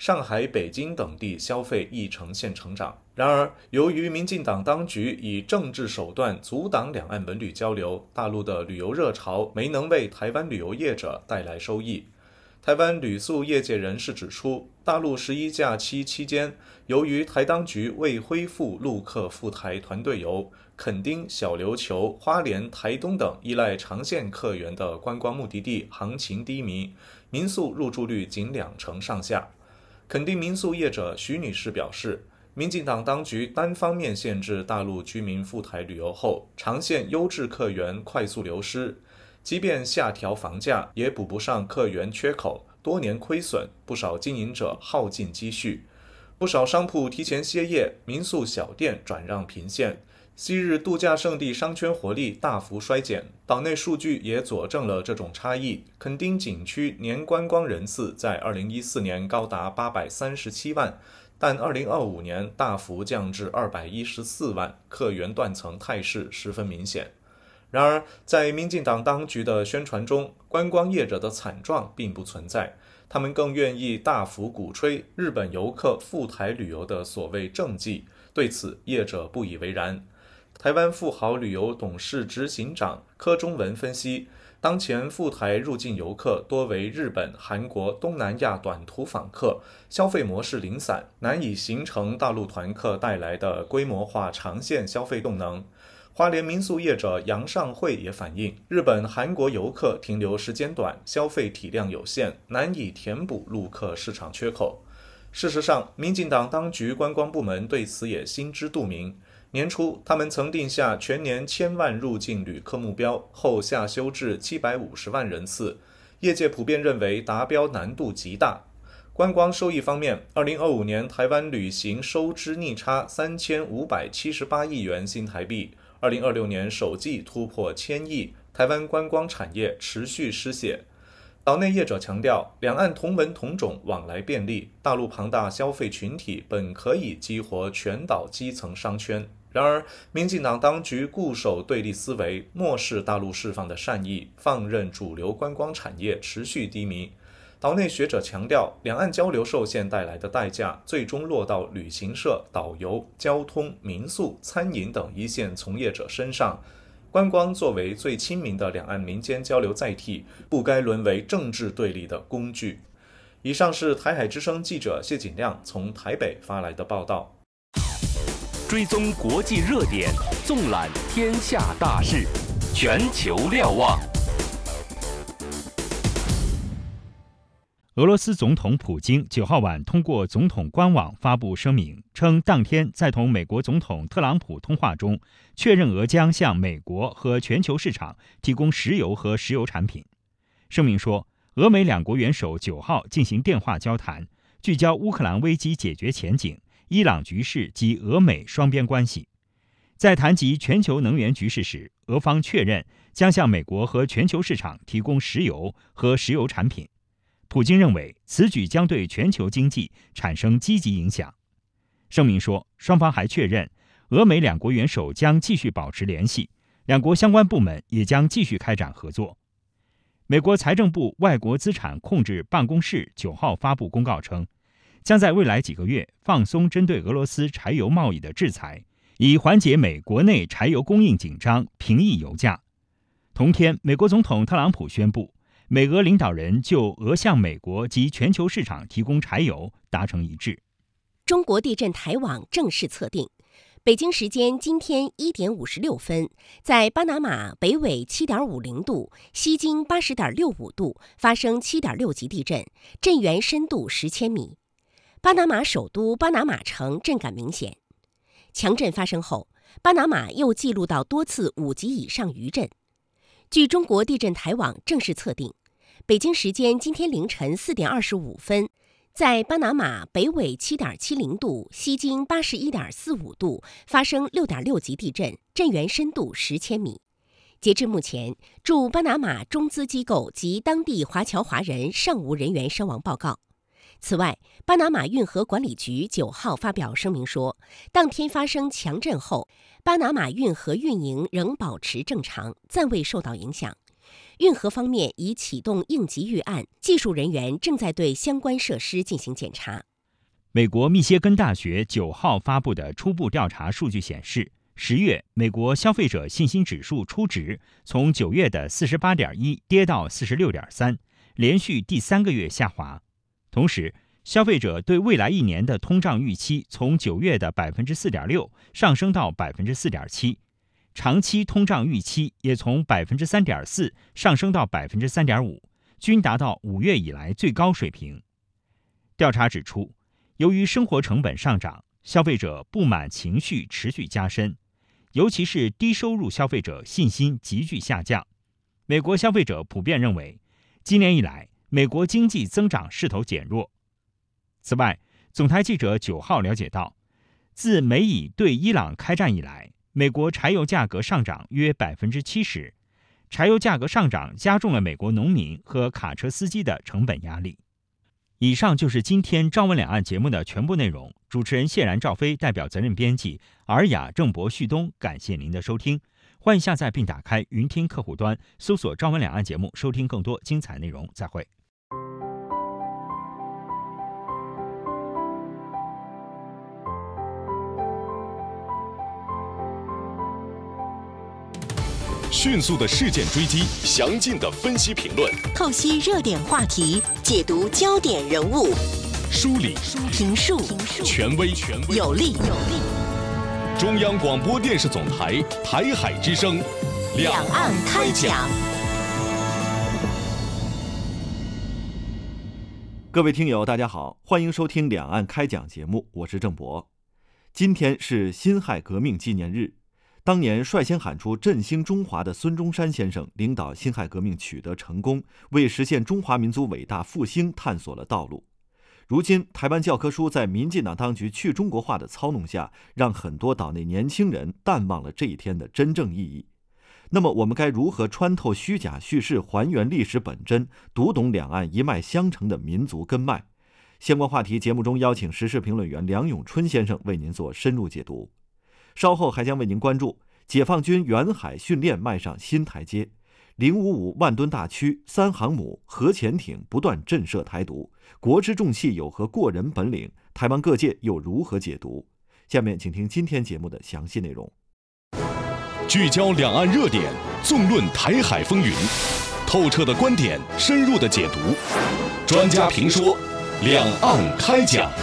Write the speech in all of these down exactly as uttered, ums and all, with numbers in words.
上海、北京等地消费亦呈现成长。然而，由于民进党当局以政治手段阻挡两岸文旅交流，大陆的旅游热潮没能为台湾旅游业者带来收益。台湾旅宿业界人士指出，大陆十一假期期间，由于台当局未恢复陆客赴台团队游，垦丁、小琉球、花莲、台东等依赖长线客源的观光目的地行情低迷，民宿入住率仅两成上下。垦丁民宿业者徐女士表示，民进党当局单方面限制大陆居民赴台旅游后，长线优质客源快速流失。即便下调房价，也补不上客源缺口，多年亏损，不少经营者耗尽积蓄，不少商铺提前歇业，民宿小店转让频现，昔日度假胜地商圈活力大幅衰减。岛内数据也佐证了这种差异。垦丁景区年观光人次在二零一四年高达八百三十七万，但二零二五年大幅降至二百一十四万，客源断层态势十分明显。然而，在民进党当局的宣传中，观光业者的惨状并不存在，他们更愿意大幅鼓吹日本游客赴台旅游的所谓政绩，对此业者不以为然。台湾富豪旅游董事执行长柯中文分析，当前赴台入境游客多为日本、韩国、东南亚短途访客，消费模式零散，难以形成大陆团客带来的规模化长线消费动能。花莲民宿业者杨尚惠也反映，日本、韩国游客停留时间短，消费体量有限，难以填补陆客市场缺口。事实上，民进党当局观光部门对此也心知肚明。年初，他们曾定下全年千万入境旅客目标，后下修至七百五十万人次，业界普遍认为达标难度极大。观光收益方面，二零二五年台湾旅行收支逆差三千五百七十八亿元新台币。二零二六年首季突破千亿，台湾观光产业持续失血。岛内业者强调，两岸同文同种，往来便利，大陆庞大消费群体本可以激活全岛基层商圈。然而，民进党当局固守对立思维，漠视大陆释放的善意，放任主流观光产业持续低迷。岛内学者强调，两岸交流受限带来的代价，最终落到旅行社、导游、交通、民宿、餐饮等一线从业者身上。观光作为最亲民的两岸民间交流载体，不该沦为政治对立的工具。以上是台海之声记者谢锦亮从台北发来的报道。 追踪国际热点，纵览天下大事，全球瞭望。 俄罗斯总统普京九号晚通过总统官网发布声明，称当天在同美国总统特朗普通话中，确认俄将向美国和全球市场提供石油和石油产品。声明说，俄美两国元首九号进行电话交谈，聚焦乌克兰危机解决前景、伊朗局势及俄美双边关系。在谈及全球能源局势时，俄方确认将向美国和全球市场提供石油和石油产品。普京认为此举将对全球经济产生积极影响。声明说，双方还确认，俄美两国元首将继续保持联系，两国相关部门也将继续开展合作。美国财政部外国资产控制办公室九号发布公告称，将在未来几个月放松针对俄罗斯柴油贸易的制裁，以缓解美国内柴油供应紧张，平抑油价。同天，美国总统特朗普宣布，美俄领导人就俄向美国及全球市场提供柴油达成一致。 中国地震台网正式测定，北京时间今天一点五十六分，在巴拿马北纬七点五零度、西经八十点六五度发生七点六级地震，震源深度十千米。巴拿马首都巴拿马城震感明显。强震发生后，巴拿马又记录到多次五级以上余震。据中国地震台网正式测定，北京时间今天凌晨四点二十五分，在巴拿马北纬七点七零度、西经八十一点四五度发生六点六级地震，震源深度十千米。截至目前，驻巴拿马中资机构及当地华侨华人尚无人员伤亡报告。此外，巴拿马运河管理局九号发表声明说，当天发生强震后，巴拿马运河运营仍保持正常，暂未受到影响。运河方面已启动应急预案，技术人员正在对相关设施进行检查。 美国密歇根大学九号发布的初步调查数据显示，十月美国消费者信心指数初值从九月的 四十八点一 跌到 四十六点三， 连续第三个月下滑。同时，消费者对未来一年的通胀预期从九月的 百分之四点六 上升到 百分之四点七， 长期通胀预期也从 百分之三点四 上升到 百分之三点五， 均达到五月以来最高水平。调查指出，由于生活成本上涨，消费者不满情绪持续加深，尤其是低收入消费者信心急剧下降。美国消费者普遍认为，今年以来美国经济增长势头减弱。此外，总台记者九号了解到，自美以对伊朗开战以来，美国柴油价格上涨约 百分之七十， 柴油价格上涨加重了美国农民和卡车司机的成本压力。以上就是今天朝闻两岸节目的全部内容。主持人谢然、赵飞代表责任编辑尔雅、郑博、旭东，感谢您的收听。欢迎下载并打开云听客户端，搜索朝闻两岸节目，收听更多精彩内容。再会。 迅速的事件追击，详尽的分析评论， 透析热点话题，解读焦点人物， 梳理评述权威有力。 中央广播电视总台台海之声， 两岸开讲。 各位听友，大家好，欢迎收听两岸开讲节目，我是郑博。今天是辛亥革命纪念日。当年率先喊出振兴中华的孙中山先生领导辛亥革命取得成功，为实现中华民族伟大复兴探索了道路。如今台湾教科书在民进党当局去中国化的操弄下，让很多岛内年轻人淡忘了这一天的真正意义。那么我们该如何穿透虚假叙事，还原历史本真，读懂两岸一脉相承的民族根脉？相关话题节目中邀请时事评论员梁永春先生为您做深入解读。稍后还将为您关注解放军远海训练迈上新台阶，零五五万吨大驱、三航母、核潜艇不断震慑台独，国之重器有何过人本领？台湾各界又如何解读？下面请听今天节目的详细内容。 聚焦两岸热点，纵论台海风云，透彻的观点，深入的解读，专家评说，两岸开讲。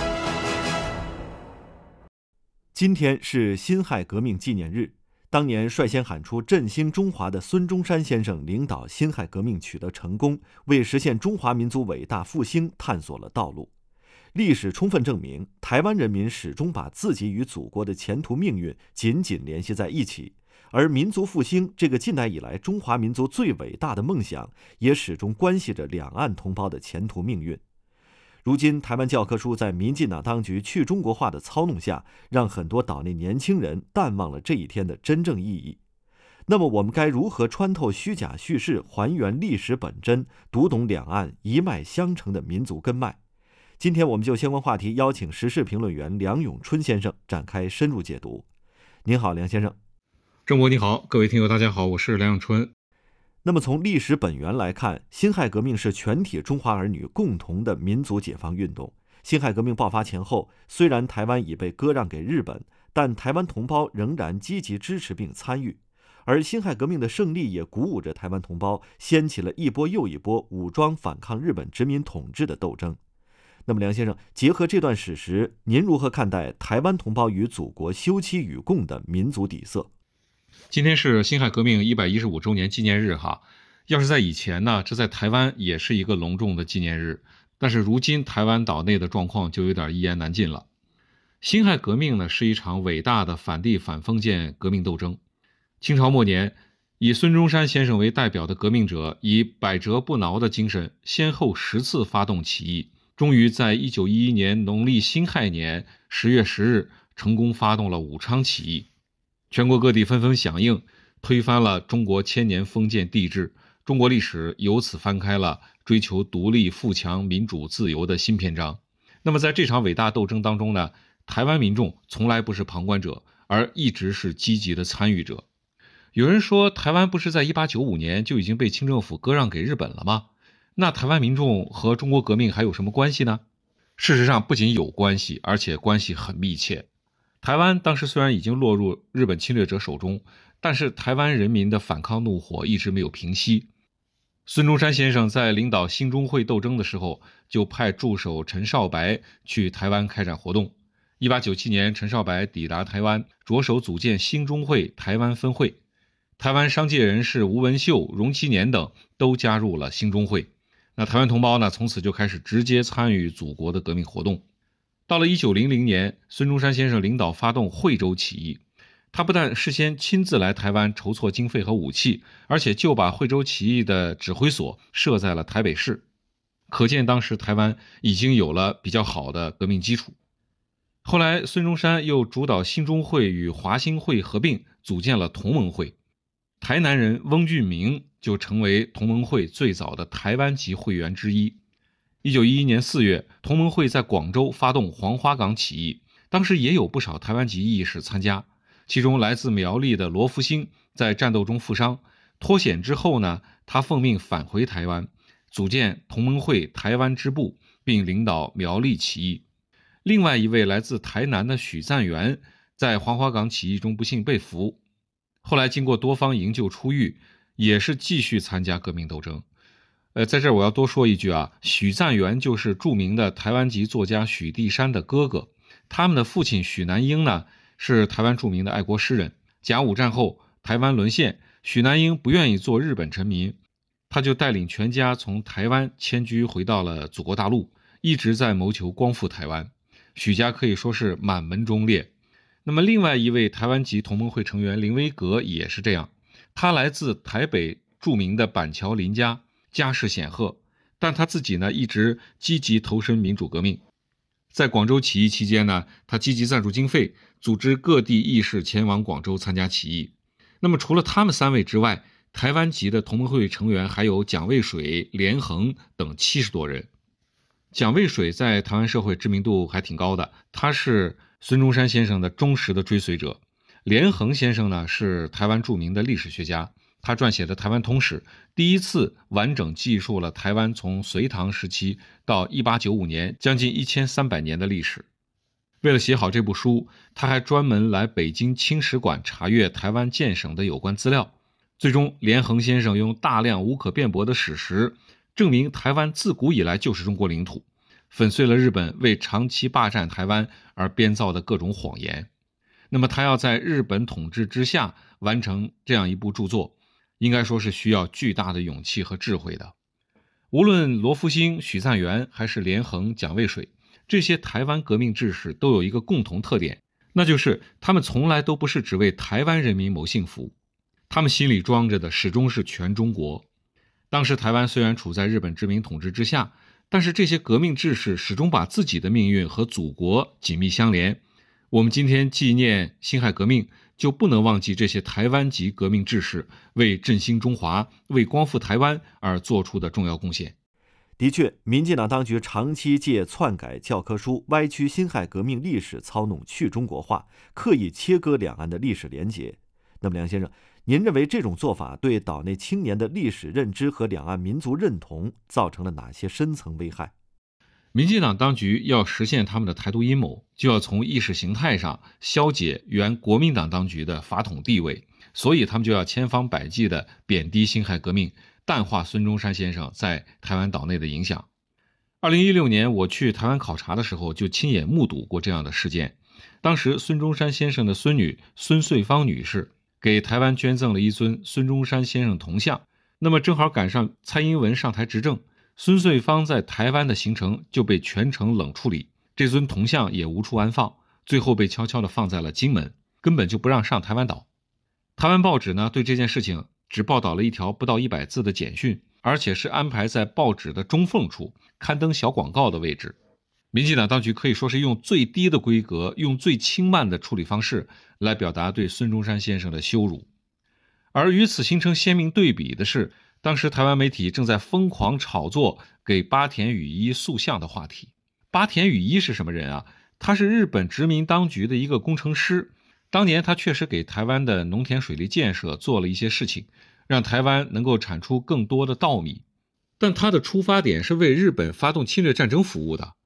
今天是辛亥革命纪念日，当年率先喊出振兴中华的孙中山先生领导辛亥革命取得成功，为实现中华民族伟大复兴探索了道路。历史充分证明，台湾人民始终把自己与祖国的前途命运紧紧联系在一起，而民族复兴这个近代以来中华民族最伟大的梦想，也始终关系着两岸同胞的前途命运。如今台湾教科书在民进党当局去中国化的操弄下，让很多岛内年轻人淡忘了这一天的真正意义。那么我们该如何穿透虚假叙事，还原历史本真，读懂两岸一脉相承的民族根脉？今天我们就相关话题邀请时事评论员梁永春先生展开深入解读。您好，梁先生。 郑博你好，各位听友大家好，我是梁永春。 那么从历史本源来看，辛亥革命是全体中华儿女共同的民族解放运动。辛亥革命爆发前后，虽然台湾已被割让给日本，但台湾同胞仍然积极支持并参与。而辛亥革命的胜利也鼓舞着台湾同胞，掀起了一波又一波武装反抗日本殖民统治的斗争。那么梁先生，结合这段史实，您如何看待台湾同胞与祖国休戚与共的民族底色？ 今天是辛亥革命一百一十五周年纪念日哈，要是在以前呢，这在台湾也是一个隆重的纪念日，但是如今台湾岛内的状况就有点一言难尽了。辛亥革命呢，是一场伟大的反帝反封建革命斗争。清朝末年，以孙中山先生为代表的革命者，以百折不挠的精神，先后十次发动起义，终于在一九一一年农历辛亥年十月十日成功发动了武昌起义。全国各地纷纷响应，推翻了中国千年封建帝制，中国历史由此翻开了追求独立、富强、民主、自由的新篇章。那么在这场伟大斗争当中呢，台湾民众从来不是旁观者，而一直是积极的参与者。有人说，台湾不是在一八九五年就已经被清政府割让给日本了吗？那台湾民众和中国革命还有什么关系呢？ 事实上不仅有关系，而且关系很密切。台湾当时虽然已经落入日本侵略者手中，但是台湾人民的反抗怒火一直没有平息。孙中山先生在领导兴中会斗争的时候，就派助手陈少白去台湾开展活动。一八九七年，陈少白抵达台湾，着手组建兴中会台湾分会。台湾商界人士吴文秀、荣其年等都加入了兴中会。那台湾同胞呢，从此就开始直接参与祖国的革命活动。到了一九零零年，孙中山先生领导发动惠州起义，他不但事先亲自来台湾筹措经费和武器，而且就把惠州起义的指挥所设在了台北市，可见当时台湾已经有了比较好的革命基础。后来孙中山又主导兴中会与华兴会合并，组建了同盟会。台南人翁俊明就成为同盟会最早的台湾籍会员之一。一九一一年四月，同盟会在广州发动黄花岗起义，当时也有不少台湾籍义士参加，其中来自苗栗的罗福兴在战斗中负伤，脱险之后呢，他奉命返回台湾，组建同盟会台湾支部，并领导苗栗起义。另外一位来自台南的许赞元在黄花岗起义中不幸被俘，后来经过多方营救出狱，也是继续参加革命斗争。呃，在这儿我要多说一句啊，许赞元就是著名的台湾籍作家许地山的哥哥，他们的父亲许南英呢是台湾著名的爱国诗人。甲午战后，台湾沦陷，许南英不愿意做日本臣民，他就带领全家从台湾迁居回到了祖国大陆，一直在谋求光复台湾。许家可以说是满门忠烈。那么另外一位台湾籍同盟会成员林威阁也是这样，他来自台北著名的板桥林家，家世显赫，但他自己呢一直积极投身民主革命。在广州起义期间呢，他积极赞助经费，组织各地义士前往广州参加起义。那么除了他们三位之外，台湾籍的同盟会成员还有蒋渭水、连横等七十多人。蒋渭水在台湾社会知名度还挺高的，他是孙中山先生的忠实的追随者。连横先生呢是台湾著名的历史学家，他撰写的《台湾通史》第一次完整记述了台湾从隋唐时期到一八九五年将近一千三百年的历史。为了写好这部书，他还专门来北京清史馆查阅台湾建省的有关资料。最终，连横先生用大量无可辩驳的史实证明台湾自古以来就是中国领土，粉碎了日本为长期霸占台湾而编造的各种谎言。那么他要在日本统治之下完成这样一部著作，应该说是需要巨大的勇气和智慧的。无论罗福兴、许赞元还是连横、蒋渭水，这些台湾革命志士都有一个共同特点，那就是他们从来都不是只为台湾人民谋幸福，他们心里装着的始终是全中国。当时台湾虽然处在日本殖民统治之下，但是这些革命志士始终把自己的命运和祖国紧密相连。我们今天纪念辛亥革命，就不能忘记这些台湾籍革命志士为振兴中华、为光复台湾而做出的重要贡献。 的确，民进党当局长期借篡改教科书、歪曲辛亥革命历史，操弄去中国化，刻意切割两岸的历史连结。那么梁先生，您认为这种做法对岛内青年的历史认知和两岸民族认同造成了哪些深层危害？ 民进党当局要实现他们的台独阴谋，就要从意识形态上消解原国民党当局的法统地位，所以他们就要千方百计地贬低辛亥革命，淡化孙中山先生在台湾岛内的影响。二零一六年我去台湾考察的时候，就亲眼目睹过这样的事件。当时孙中山先生的孙女孙穗芳女士给台湾捐赠了一尊孙中山先生铜像，那么正好赶上蔡英文上台执政，孙穗芳在台湾的行程就被全程冷处理，这尊铜像也无处安放，最后被悄悄地放在了金门，根本就不让上台湾岛。台湾报纸呢对这件事情只报道了一条不到一百字的简讯，而且是安排在报纸的中缝处刊登小广告的位置。民进党当局可以说是用最低的规格，用最轻慢的处理方式来表达对孙中山先生的羞辱。而与此形成鲜明对比的是，当时台湾媒体正在疯狂炒作给八田雨衣塑像的话题。八田雨衣是什么人啊？他是日本殖民当局的一个工程师，当年他确实给台湾的农田水利建设做了一些事情，让台湾能够产出更多的稻米，但他的出发点是为日本发动侵略战争服务的。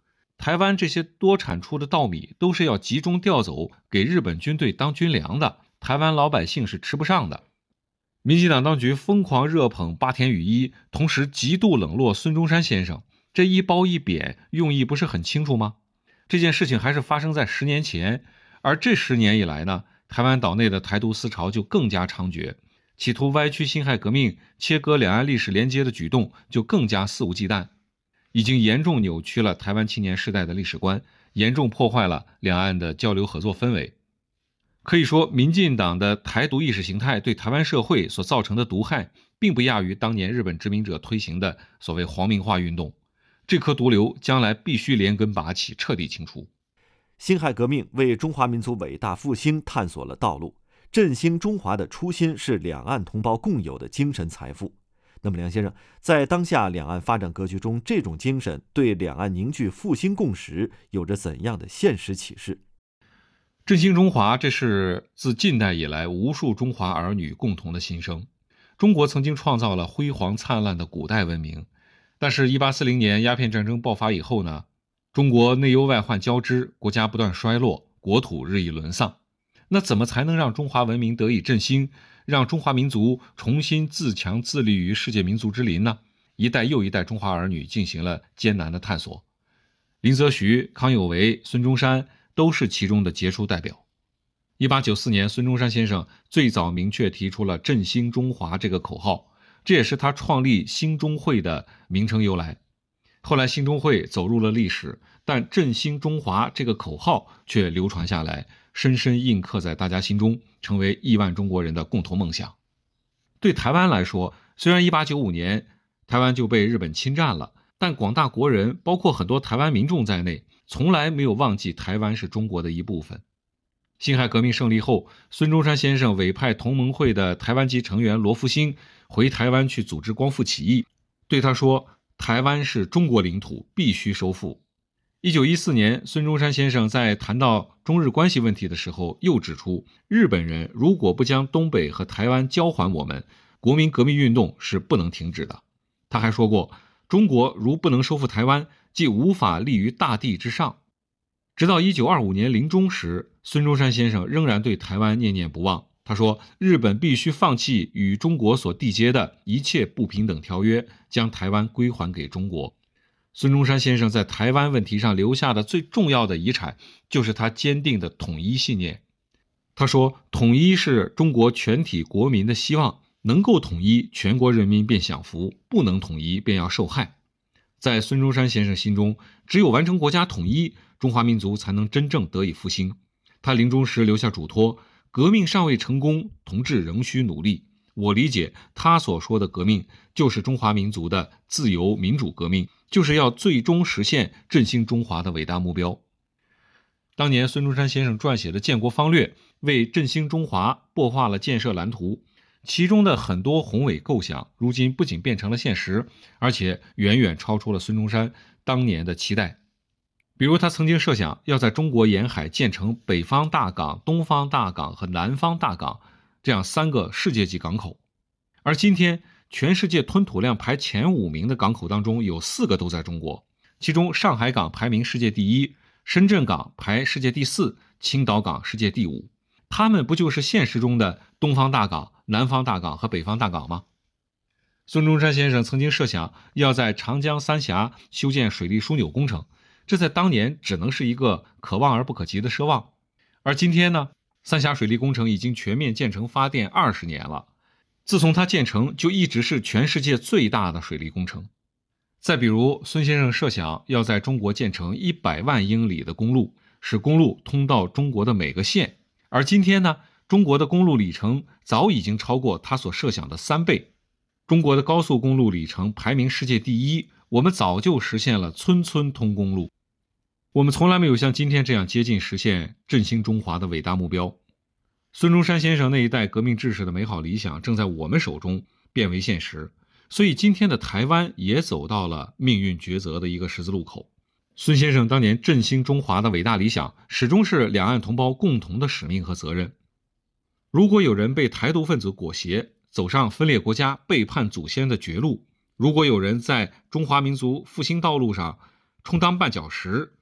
台湾这些多产出的稻米都是要集中调走给日本军队当军粮的，台湾老百姓是吃不上的。民进党当局疯狂热捧八田羽一，同时极度冷落孙中山先生，这一褒一贬用意不是很清楚吗？这件事情还是发生在十年前，而这十年以来呢，台湾岛内的台独思潮就更加猖獗，企图歪曲辛亥革命、切割两岸历史连接的举动就更加肆无忌惮，已经严重扭曲了台湾青年世代的历史观，严重破坏了两岸的交流合作氛围。可以说，民进党的台独意识形态对台湾社会所造成的毒害，并不亚于当年日本殖民者推行的所谓皇民化运动。这颗毒瘤将来必须连根拔起，彻底清除。 辛亥革命为中华民族伟大复兴探索了道路，振兴中华的初心是两岸同胞共有的精神财富。那么梁先生，在当下两岸发展格局中，这种精神对两岸凝聚复兴共识有着怎样的现实启示？ 振兴中华，这是自近代以来无数中华儿女共同的心声。中国曾经创造了辉煌灿烂的古代文明，但是一八四零年鸦片战争爆发以后呢，中国内忧外患交织，国家不断衰落，国土日益沦丧。那怎么才能让中华文明得以振兴，让中华民族重新自强自立于世界民族之林呢？一代又一代中华儿女进行了艰难的探索。林则徐、康有为、孙中山都是其中的杰出代表。一八九四年，孙中山先生最早明确提出了振兴中华这个口号，这也是他创立兴中会的名称由来。后来兴中会走入了历史，但振兴中华这个口号却流传下来，深深印刻在大家心中，成为亿万中国人的共同梦想。对台湾来说，虽然一八九五年台湾就被日本侵占了，但广大国人，包括很多台湾民众在内，从来没有忘记台湾是中国的一部分。辛亥革命胜利后，孙中山先生委派同盟会的台湾籍成员罗福兴回台湾去组织光复起义，对他说，台湾是中国领土，必须收复。一九一四年，孙中山先生在谈到中日关系问题的时候，又指出，日本人如果不将东北和台湾交还我们，国民革命运动是不能停止的。他还说过，中国如不能收复台湾，即无法立于大地之上。直到一九二五年临终时，孙中山先生仍然对台湾念念不忘。他说，日本必须放弃与中国所缔结的一切不平等条约，将台湾归还给中国。孙中山先生在台湾问题上留下的最重要的遗产，就是他坚定的统一信念。他说，统一是中国全体国民的希望，能够统一，全国人民便享福，不能统一便要受害。在孙中山先生心中，只有完成国家统一，中华民族才能真正得以复兴。他临终时留下嘱托，革命尚未成功，同志仍需努力。我理解他所说的革命，就是中华民族的自由民主革命，就是要最终实现振兴中华的伟大目标。当年孙中山先生撰写的建国方略，为振兴中华擘画了建设蓝图，其中的很多宏伟构想，如今不仅变成了现实，而且远远超出了孙中山当年的期待。比如他曾经设想要在中国沿海建成北方大港、东方大港和南方大港这样三个世界级港口，而今天全世界吞吐量排前五名的港口当中，有四个都在中国，其中上海港排名世界第一，深圳港排世界第四，青岛港世界第五。他们不就是现实中的东方大港、南方大港和北方大港吗？孙中山先生曾经设想要在长江三峡修建水利枢纽工程，这在当年只能是一个可望而不可及的奢望。而今天呢，三峡水利工程已经全面建成发电二十年了，自从它建成就一直是全世界最大的水利工程。再比如孙先生设想要在中国建成一百万英里的公路，使公路通到中国的每个县，而今天呢，中国的公路里程早已经超过他所设想的三倍。中国的高速公路里程排名世界第一，我们早就实现了村村通公路。我们从来没有像今天这样接近实现振兴中华的伟大目标。孙中山先生那一代革命志士的美好理想正在我们手中变为现实，所以今天的台湾也走到了命运抉择的一个十字路口。孙先生当年振兴中华的伟大理想，始终是两岸同胞共同的使命和责任。如果有人被台独分子裹挟，走上分裂国家、背叛祖先的绝路，如果有人在中华民族复兴道路上充当绊脚石，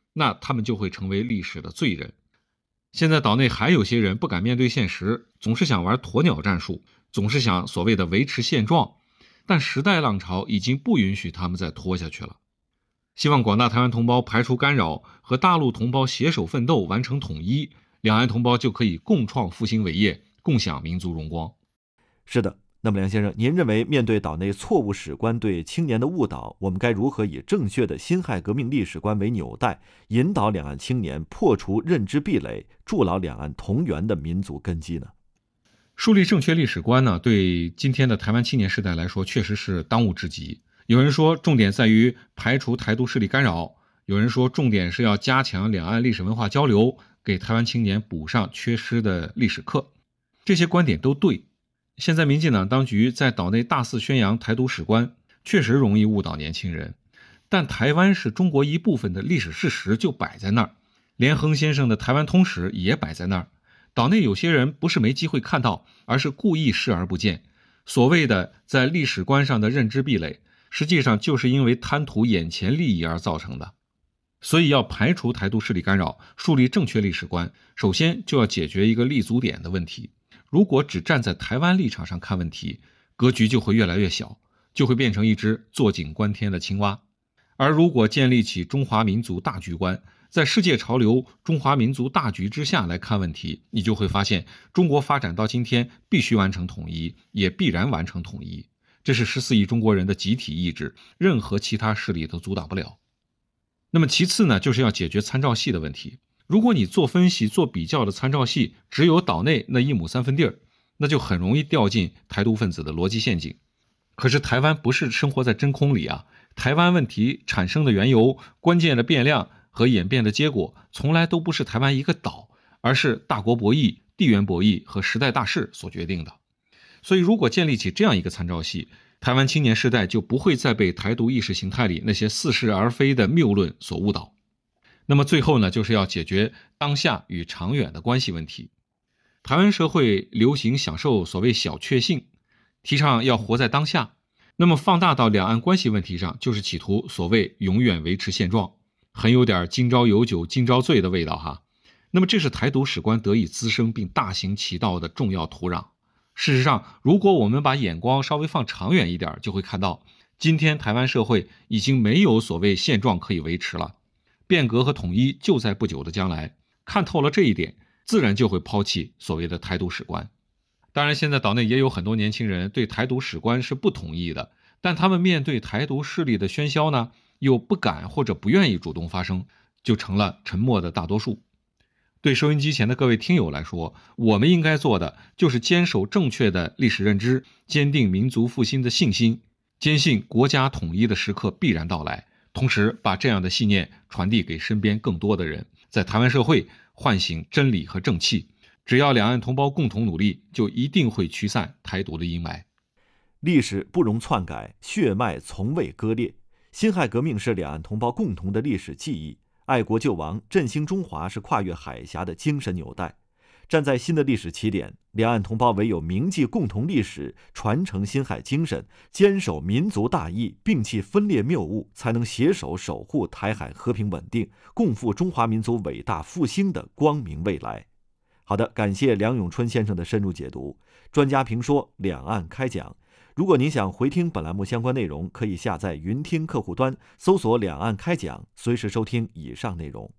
那他们就会成为历史的罪人。现在岛内还有些人不敢面对现实，总是想玩鸵鸟战术，总是想所谓的维持现状，但时代浪潮已经不允许他们再拖下去了。希望广大台湾同胞排除干扰，和大陆同胞携手奋斗，完成统一，两岸同胞就可以共创复兴伟业，共享民族荣光。 是的，那么梁先生，您认为面对岛内错误史观对青年的误导，我们该如何以正确的辛亥革命历史观为纽带，引导两岸青年破除认知壁垒，筑牢两岸同源的民族根基呢？ 树立正确历史观呢，对今天的台湾青年世代来说确实是当务之急。有人说重点在于排除台独势力干扰，有人说重点是要加强两岸历史文化交流，给台湾青年补上缺失的历史课。这些观点都对。现在民进党当局在岛内大肆宣扬台独史观，确实容易误导年轻人。但台湾是中国一部分的历史事实就摆在那儿，连横先生的台湾通史也摆在那儿。岛内有些人不是没机会看到，而是故意视而不见。所谓的在历史观上的认知壁垒，实际上就是因为贪图眼前利益而造成的。所以要排除台独势力干扰，树立正确历史观，首先就要解决一个立足点的问题。如果只站在台湾立场上看问题，格局就会越来越小，就会变成一只坐井观天的青蛙。而如果建立起中华民族大局观，在世界潮流中华民族大局之下来看问题，你就会发现中国发展到今天必须完成统一，也必然完成统一。这是十四亿中国人的集体意志，任何其他势力都阻挡不了。那么其次呢，就是要解决参照系的问题。如果你做分析做比较的参照系只有岛内那一亩三分地儿，那就很容易掉进台独分子的逻辑陷阱。可是台湾不是生活在真空里啊，台湾问题产生的缘由、关键的变量和演变的结果，从来都不是台湾一个岛，而是大国博弈、地缘博弈和时代大势所决定的。所以如果建立起这样一个参照系，台湾青年世代就不会再被台独意识形态里那些似是而非的谬论所误导。那么最后呢，就是要解决当下与长远的关系问题。台湾社会流行享受所谓小确幸，提倡要活在当下，那么放大到两岸关系问题上，就是企图所谓永远维持现状，很有点今朝有酒今朝醉的味道哈。那么这是台独史观得以滋生并大行其道的重要土壤。事实上，如果我们把眼光稍微放长远一点，就会看到今天台湾社会已经没有所谓现状可以维持了，变革和统一就在不久的将来。看透了这一点，自然就会抛弃所谓的台独史观。当然现在岛内也有很多年轻人对台独史观是不同意的，但他们面对台独势力的喧嚣呢，又不敢或者不愿意主动发声，就成了沉默的大多数。对收音机前的各位听友来说，我们应该做的就是坚守正确的历史认知，坚定民族复兴的信心，坚信国家统一的时刻必然到来，同时把这样的信念传递给身边更多的人，在台湾社会唤醒真理和正气。只要两岸同胞共同努力，就一定会驱散台独的阴霾。 历史不容篡改，血脉从未割裂。辛亥革命是两岸同胞共同的历史记忆，爱国救亡、振兴中华是跨越海峡的精神纽带。站在新的历史起点，两岸同胞唯有铭记共同历史，传承辛亥精神，坚守民族大义，摒弃分裂谬误，才能携手守护台海和平稳定，共赴中华民族伟大复兴的光明未来。好的，感谢梁永春先生的深入解读。专家评说，两岸开讲。如果您想回听本栏目相关内容，可以下载云听客户端，搜索两岸开讲，随时收听以上内容。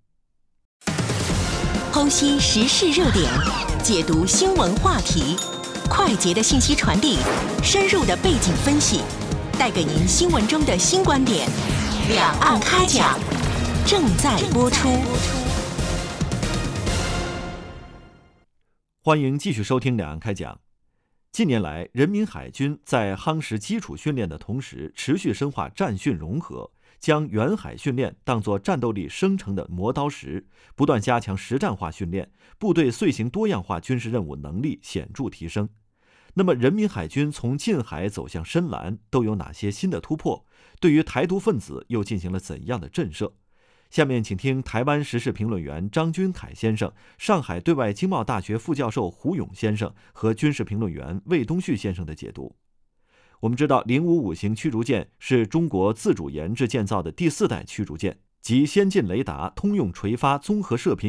剖析时事热点，解读新闻话题，快捷的信息传递，深入的背景分析，带给您新闻中的新观点。两岸开讲正在播出。 欢迎继续收听两岸开讲。近年来，人民海军在夯实基础训练的同时，持续深化战训融合，将远海训练当作战斗力生成的磨刀石，不断加强实战化训练，部队遂行多样化军事任务能力显著提升。那么，人民海军从近海走向深蓝都有哪些新的突破？对于台独分子又进行了怎样的震慑？下面请听台湾时事评论员张君凯先生、上海对外经贸大学副教授胡勇先生和军事评论员魏东旭先生的解读。我们知道零五五型驱逐舰是中国自主研制建造的第四代驱逐舰， 及先进雷达通用垂发综合射频